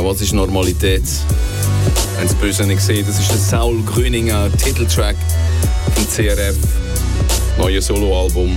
was ist Normalität? Wenn es böse nicht gesehen, das ist der Saul Grüninger Titeltrack vom CRF, neues Soloalbum.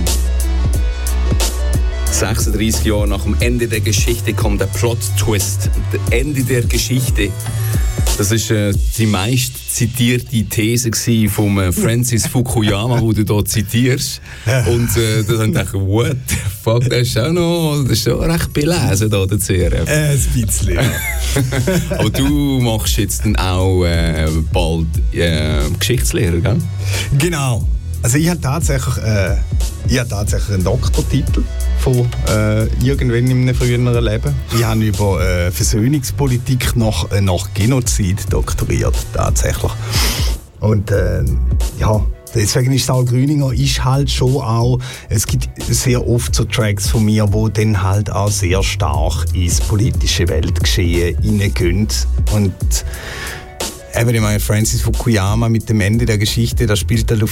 36 Jahre nach dem Ende der Geschichte kommt der Plot-Twist. Das Ende der Geschichte. Das war die meist zitierte These von Francis Fukuyama, die du hier zitierst. Und da habe ich gedacht, what the fuck, das ist schon recht belesen, hier, der CRF. Ein bisschen, ja. Aber du machst jetzt dann auch bald Geschichtslehrer, gell? Genau. Also ich habe tatsächlich einen Doktortitel von irgendwann in einem früheren Leben. Ich habe über Versöhnungspolitik nach Genozid doktoriert, tatsächlich. Und ja, deswegen ist Saul Grüninger ist halt schon auch, es gibt sehr oft so Tracks von mir, wo dann halt auch sehr stark ins politische Weltgeschehen hineingehen. Und eben, ich meine, Francis Fukuyama mit dem Ende der Geschichte, das spielt halt auf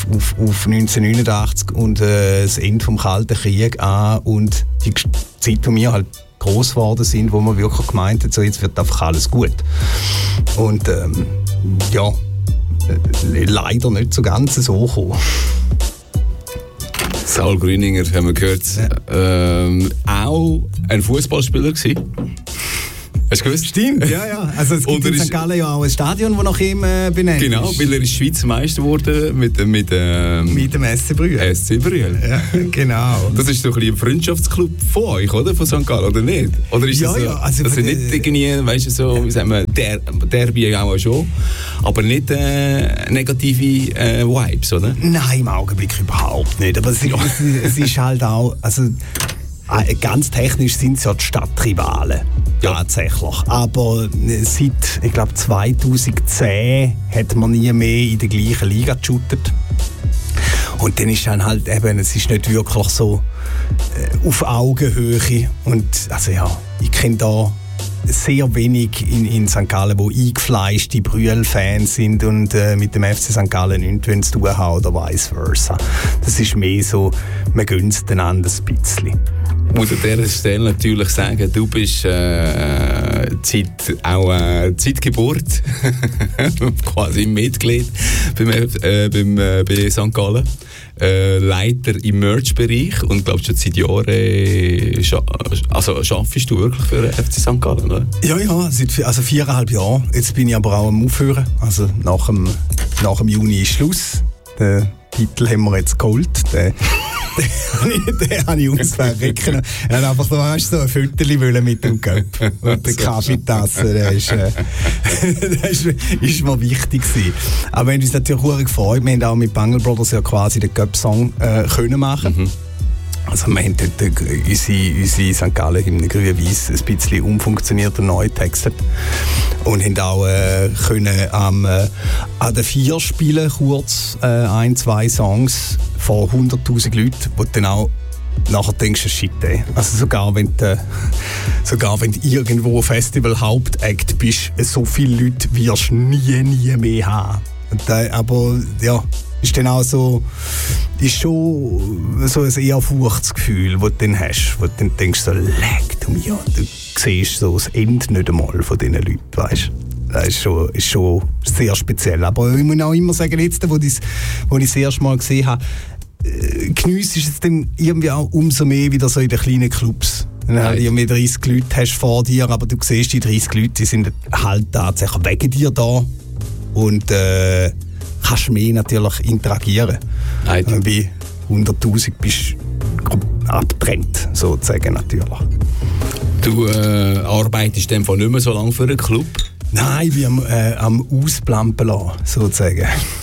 1989 und das Ende vom Kalten Krieg an und die Zeit, wo wir halt gross geworden sind, wo man wirklich gemeint hat, so jetzt wird einfach alles gut. Und ja, leider nicht so ganz so gekommen. Saul Grüninger, haben wir gehört, auch ein Fußballspieler gewesen. Hast du gewusst? Stimmt, ja. Also es gibt in St. Gallen ja auch ein Stadion, das nach ihm benannt ist. Genau, weil er ist Schweizer Meister geworden mit dem SC Brühl. SC Brühl. Ja, genau. Das ist doch ein Fußballclub von euch, oder? Von St. Gallen, oder nicht? Oder ist das so, also das nicht irgendwie, weißt du, so, wie sagen wir, Derby auch schon, aber nicht negative Vibes, oder? Nein, im Augenblick überhaupt nicht. Aber es ist halt auch, also ganz technisch sind es ja die Stadtrivalen. Ja. Tatsächlich. Aber seit, ich glaube, 2010 hat man nie mehr in der gleichen Liga geshootet. Und dann ist dann halt eben, es ist nicht wirklich so auf Augenhöhe. Und also ja, ich kenne da sehr wenig in St. Gallen, die eingefleischte Brühl-Fans sind und mit dem FC St. Gallen nichts zu tun haben oder vice versa. Das ist mehr so, man gönnt es einander ein bisschen. Ich muss an dieser Stelle natürlich sagen, du bist Zeitgeburt, quasi Mitglied bei St. Gallen, Leiter im Merch-Bereich und glaubst schon seit Jahren arbeitest du wirklich für den FC St. Gallen, oder? Ja, seit 4,5 Jahren. Jetzt bin ich aber auch am Aufhören, also nach dem Juni ist Schluss. Den Titel haben wir jetzt geholt. Den habe ich ausverrecken. Ich wollte einfach so ein Viertel mit dem Cup und der Kaffeetasse. Der ist mir wichtig gewesen. Aber wir haben uns natürlich auch gefreut. Wir haben auch mit Bangle Brothers ja quasi den Cup-Song können machen. Mhm. Also wir haben dort unsere St. Gallen-Hymne grün-weiss ein bisschen umfunktioniert und neu getextet. Und haben auch können an den 4 spielen, kurz 1-2 Songs von 100'000 Leuten, wo du dann auch nachher denkst, shit, ey. Also sogar wenn du irgendwo Festival-Hauptakt bist, so viele Leute wirst du nie mehr haben. Aber ja, ist dann auch so, ist schon so ein Ehrfurchtsgefühl, das du dann hast, wo du dann denkst, so, leck du mir, du siehst so das Ende nicht einmal von diesen Leuten, weißt. Das ist schon sehr speziell. Aber ich muss auch immer sagen, jetzt, wo ich das erste Mal gesehen habe, geniesse ich es dann irgendwie auch umso mehr wieder so in den kleinen Clubs. Wenn halt irgendwie 30 Leute hast vor dir, aber du siehst, die 30 Leute, die sind halt tatsächlich wegen dir da und kannst mehr natürlich interagieren. Bei 100'000 bist du abgetrennt, sozusagen natürlich. Du arbeitest in dem Fall nicht mehr so lange für einen Club? Nein, wir am Ausplampen lassen, sozusagen.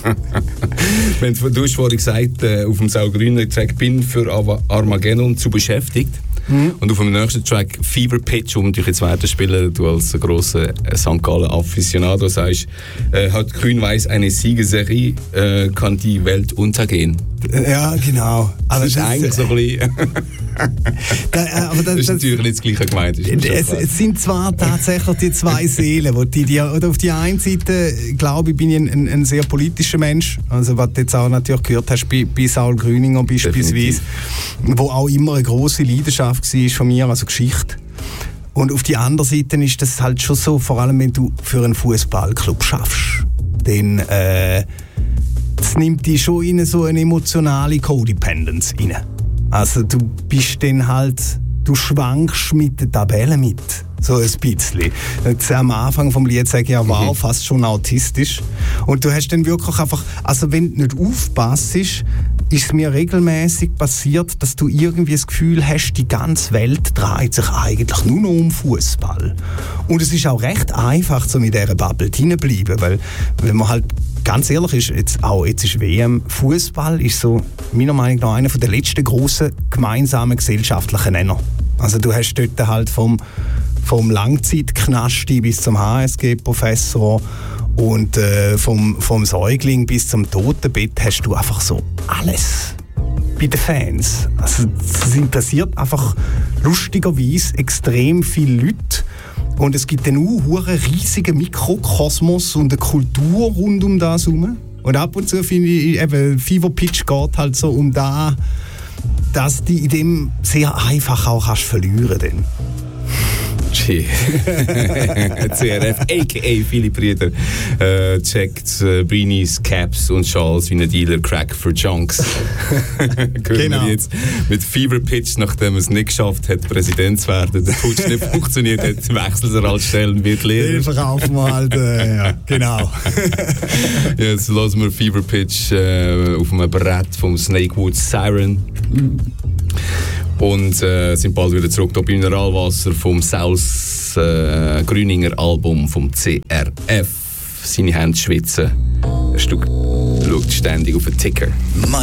Du hast vorhin gesagt, auf dem Saul Grüninger gesagt, bin für Armageddon zu beschäftigt. Und auf dem nächsten Track Fever Pitch, den wir jetzt weiter spielen, du als grosser St. Gallen Aficionado sagst, hat Grün-Weiß eine Siegesserie, kann die Welt untergehen. Ja, genau. Aber das ist eigentlich so ein bisschen... das ist natürlich nicht das Gleiche gemeint. Es sind zwar tatsächlich die zwei Seelen, oder auf die einen Seite, glaube ich, bin ich ein sehr politischer Mensch, also was du jetzt auch natürlich gehört hast bei Saul Grüninger beispielsweise, wo auch immer eine grosse Leidenschaft war von mir, also Geschichte. Und auf die andere Seite ist das halt schon so, vor allem wenn du für einen Fußballclub schaffst, dann das nimmt dich schon in so eine emotionale Codependence rein. Also du bist dann halt, du schwankst mit der Tabelle mit, so ein bisschen. Am Anfang vom Lied sage ich ja, wow, fast schon autistisch. Und du hast dann wirklich einfach, also wenn du nicht aufpasst, ist es mir regelmäßig passiert, dass du irgendwie das Gefühl hast, die ganze Welt dreht sich eigentlich nur noch um Fußball. Und es ist auch recht einfach, so in dieser Bubble hineinbleiben, weil wenn man halt ganz ehrlich ist, jetzt ist WM, Fußball ist so meiner Meinung nach einer der letzten grossen gemeinsamen gesellschaftlichen Nenner. Also du hast dort halt vom Langzeitknasti bis zum HSG-Professor und vom Säugling bis zum Totenbett hast du einfach so alles bei den Fans. Also es interessiert einfach lustigerweise extrem viele Leute. Und es gibt dann auch einen riesigen Mikrokosmos und eine Kultur rund um das herum. Und ab und zu finde ich, eben, Fever Pitch geht halt so um das, dass du in dem sehr einfach auch kannst verlieren kannst. CRF, a.k.a. Philipp Rieder, checkt Beanies, Caps und Schals wie ein Dealer Crack für Junks. Genau. Wir jetzt mit Fever Pitch, nachdem es nicht geschafft hat, Präsident zu werden, der Putsch nicht funktioniert hat, wechselt er als Stellen, wird Lehrer. Den verkaufen wir halt, ja, genau. Jetzt hören wir Fever Pitch auf einem Brett vom Snakewood Siren. Und sind bald wieder zurück hier bei Mineralwasser vom Saus Grüninger Album vom CRF. Seine Hände schwitzen. Er schaut ständig auf den Ticker.